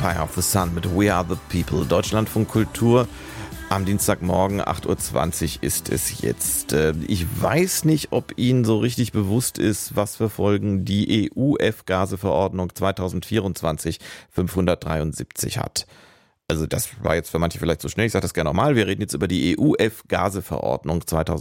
Empire of the Sun mit We Are the People. Deutschlandfunk Kultur. Am Dienstagmorgen, 8.20 Uhr ist es jetzt. Ich weiß nicht, ob Ihnen so richtig bewusst ist, was für Folgen die EU-F-Gase-Verordnung 2024-573 hat. Also das war jetzt für manche vielleicht zu schnell, ich sage das gerne nochmal. Wir reden jetzt über die EU-F-Gase-Verordnung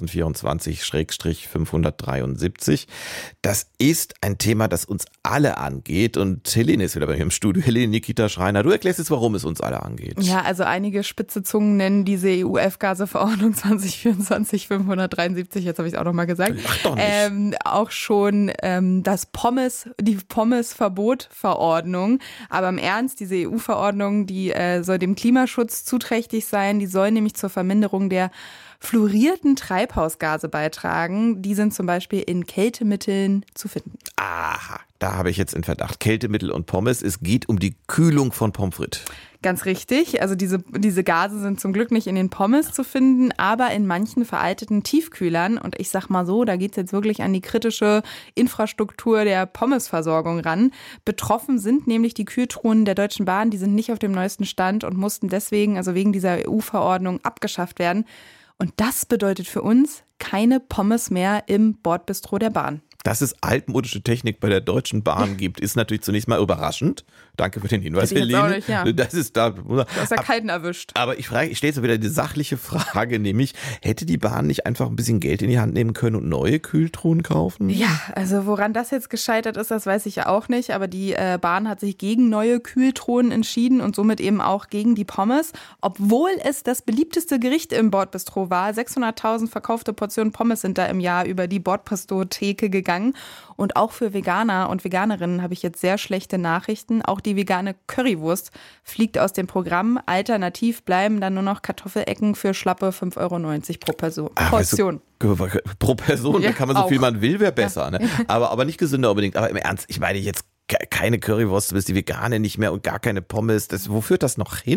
2024-573. Das ist ein Thema, das uns alle angeht. Und Helene ist wieder bei mir im Studio. Helene Nikita Schreiner, du erklärst jetzt, warum es uns alle angeht. Ja, also einige spitze Zungen nennen diese EU-F-Gase-Verordnung 2024-573, jetzt habe ich es auch nochmal gesagt, Lach doch nicht. auch schon die Pommes-Verbot-Verordnung. Aber im Ernst, diese EU-Verordnung, die soll dem Klimaschutz zuträchtig sein. Die soll nämlich zur Verminderung der fluorierten Treibhausgase beitragen. Die sind zum Beispiel in Kältemitteln zu finden. Aha, da habe ich jetzt in Verdacht. Kältemittel und Pommes. Es geht um die Kühlung von Pommes frites. Ganz richtig. Also diese Gase sind zum Glück nicht in den Pommes zu finden, aber in manchen veralteten Tiefkühlern. Und ich sag mal so, da geht's jetzt wirklich an die kritische Infrastruktur der Pommesversorgung ran. Betroffen sind nämlich die Kühltruhen der Deutschen Bahn. Die sind nicht auf dem neuesten Stand und mussten deswegen, also wegen dieser EU-Verordnung, abgeschafft werden. Und das bedeutet für uns keine Pommes mehr im Bordbistro der Bahn. Dass es altmodische Technik bei der Deutschen Bahn gibt, ist natürlich zunächst mal überraschend. Danke für den Hinweis, Helene. Nicht, ja. Das ist da. Du hast ja kalten erwischt. Aber ich stelle jetzt wieder die sachliche Frage, nämlich, hätte die Bahn nicht einfach ein bisschen Geld in die Hand nehmen können und neue Kühltruhen kaufen? Ja, also woran das jetzt gescheitert ist, das weiß ich ja auch nicht. Aber die Bahn hat sich gegen neue Kühltruhen entschieden und somit eben auch gegen die Pommes. Obwohl es das beliebteste Gericht im Bordbistro war. 600.000 verkaufte Portionen Pommes sind da im Jahr über die Bordbistro-Theke gegangen. Und auch für Veganer und Veganerinnen habe ich jetzt sehr schlechte Nachrichten. Auch die vegane Currywurst fliegt aus dem Programm. Alternativ bleiben dann nur noch Kartoffelecken für schlappe 5,90 € pro Portion. Pro Person, Ja, da kann man so auch. viel man will, wäre besser. Ne? Aber nicht gesünder unbedingt. Aber im Ernst, ich meine jetzt keine Currywurst, du bist die Vegane nicht mehr und gar keine Pommes. Wo führt das noch hin?